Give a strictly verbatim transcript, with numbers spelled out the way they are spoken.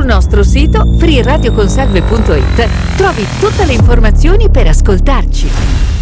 nostro sito free radio consalve punto it trovi tutte le informazioni per ascoltarci.